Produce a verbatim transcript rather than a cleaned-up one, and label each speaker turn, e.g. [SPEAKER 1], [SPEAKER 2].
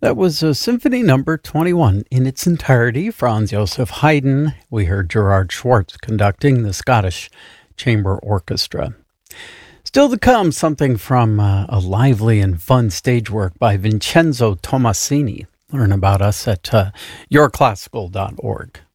[SPEAKER 1] That was uh, Symphony Number twenty-one in its entirety, Franz Joseph Haydn. We heard Gerard Schwartz conducting the Scottish Chamber Orchestra. Still to come, something from uh, a lively and fun stage work by Vincenzo Tomasini. Learn about us at uh, your classical dot org.